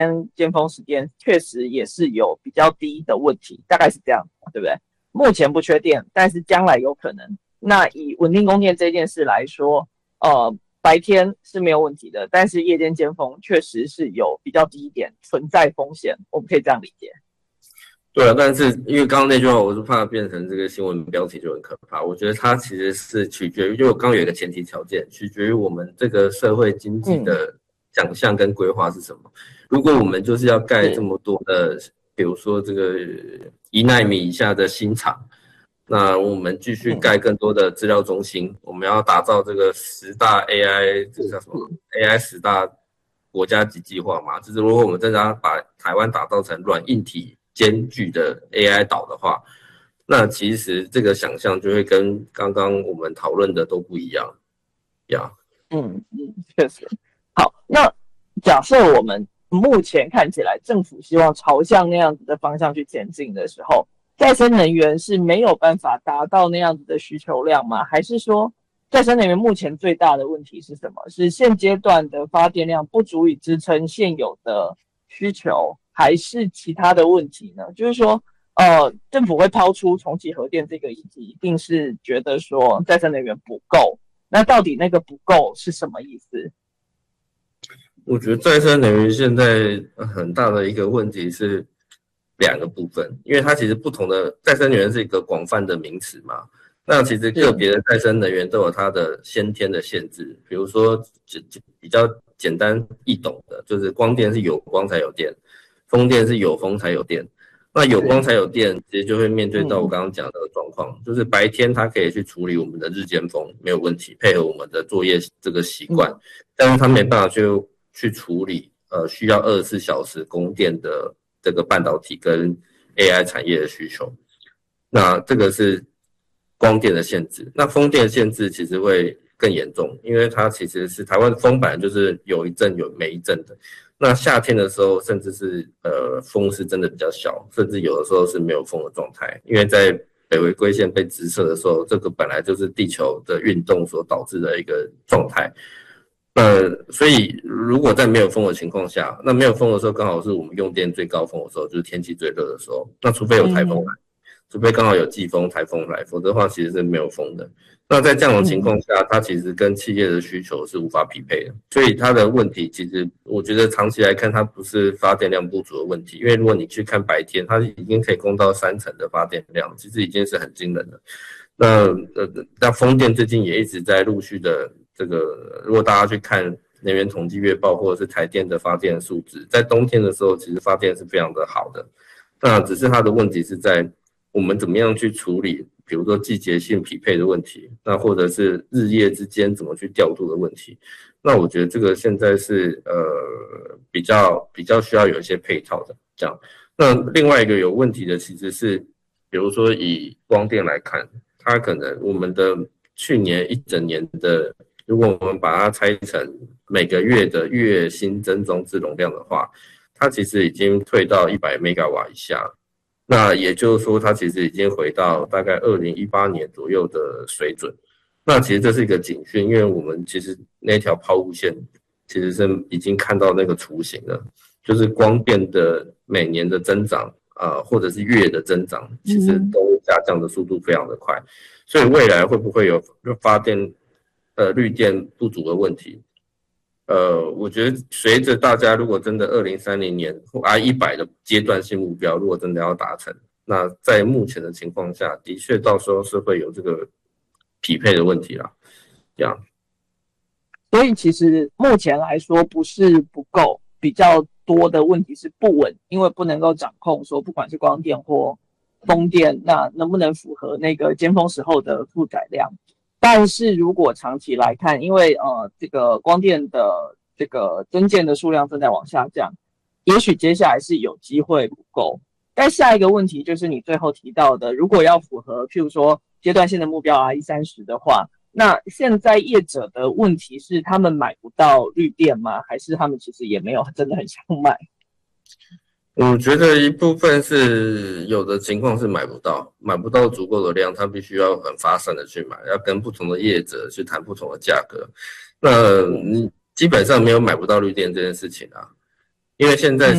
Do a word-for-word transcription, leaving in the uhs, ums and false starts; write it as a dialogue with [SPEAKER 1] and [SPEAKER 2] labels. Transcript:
[SPEAKER 1] 尖峰时间确实也是有比较低的问题，大概是这样，对不对？目前不缺电，但是将来有可能。那以稳定供电这件事来说，呃，白天是没有问题的，但是夜间尖峰确实是有比较低一点，存在风险，我们可以这样理解。
[SPEAKER 2] 对啊，但是因为刚刚那句话，我是怕变成这个新闻标题就很可怕。我觉得它其实是取决于，因为我刚刚有一个前提条件，取决于我们这个社会经济的想象跟规划是什么。如果我们就是要盖这么多的，比如说这个一奈米以下的新厂，那我们继续盖更多的资料中心，我们要打造这个十大 A I， 这叫什么 A I 十大国家级计划嘛？就是如果我们真的要把台湾打造成软硬体兼具的 A I 岛的话，那其实这个想象就会跟刚刚我们讨论的都不一样呀。
[SPEAKER 1] 嗯嗯，确实。好，那假设我们目前看起来政府希望朝向那样子的方向去前进的时候，再生能源是没有办法达到那样子的需求量吗？还是说再生能源目前最大的问题是什么？是现阶段的发电量不足以支撑现有的需求，还是其他的问题呢？就是说，呃，政府会抛出重启核电这个议题，一定是觉得说再生能源不够。那到底那个不够是什么意思？
[SPEAKER 2] 我觉得再生能源现在很大的一个问题是两个部分，因为它其实不同的再生能源是一个广泛的名词嘛，那其实个别的再生能源都有它的先天的限制，比如说比较简单易懂的，就是光电是有光才有电，风电是有风才有电。那有光才有电，其实就会面对到我刚刚讲的状况，嗯、就是白天它可以去处理我们的日间风，没有问题，配合我们的作业这个习惯，嗯、但是它没办法去去处理呃需要二十四小时供电的这个半导体跟 A I 产业的需求。那这个是光电的限制，那风电的限制其实会更严重，因为它其实是台湾风本来就是有一阵有没一阵的。那夏天的时候，甚至是呃风是真的比较小，甚至有的时候是没有风的状态。因为在北回归线被直射的时候，这个本来就是地球的运动所导致的一个状态。呃，所以如果在没有风的情况下，那没有风的时候，刚好是我们用电最高峰的时候，就是天气最热的时候。那除非有台风来，嗯、除非刚好有季风、台风来，否则的话其实是没有风的。那在这样的情况下，它其实跟企业的需求是无法匹配的，所以它的问题其实我觉得长期来看，它不是发电量不足的问题，因为如果你去看白天，它已经可以供到三成的发电量，其实已经是很惊人了。那呃，那风电最近也一直在陆续的这个，如果大家去看能源统计月报或者是台电的发电数字，在冬天的时候，其实发电是非常的好的。那只是它的问题是在我们怎么样去处理。比如说季节性匹配的问题，那或者是日夜之间怎么去调度的问题，那我觉得这个现在是呃比较比较需要有一些配套的这样。那另外一个有问题的其实是，比如说以光电来看，它可能我们的去年一整年的，如果我们把它拆成每个月的月新增装置容量的话，它其实已经退到一百 megawatt 以下了。那也就是说，它其实已经回到大概二零一八年左右的水准。那其实这是一个警讯，因为我们其实那条抛物线其实是已经看到那个雏形了，就是光电的每年的增长啊、呃，或者是月的增长，其实都下降的速度非常的快。所以未来会不会有发电呃绿电不足的问题？呃，我觉得随着大家如果真的二零三零年或 I 一百的阶段性目标，如果真的要达成，那在目前的情况下，的确到时候是会有这个匹配的问题啦。这样，
[SPEAKER 1] 所以其实目前来说不是不够，比较多的问题是不稳，因为不能够掌控说不管是光电或风电，那能不能符合那个尖峰时候的负载量。但是如果长期来看，因为呃这个光电的这个增建的数量正在往下降，也许接下来是有机会不够。但下一个问题就是你最后提到的，如果要符合譬如说阶段性的目标 R 一三十 的话，那现在业者的问题是他们买不到绿电吗？还是他们其实也没有真的很想买？
[SPEAKER 2] 我觉得一部分是有的情况是买不到，买不到足够的量，他必须要很发散的去买，要跟不同的业者去谈不同的价格。那你基本上没有买不到绿电这件事情啊， 因为现在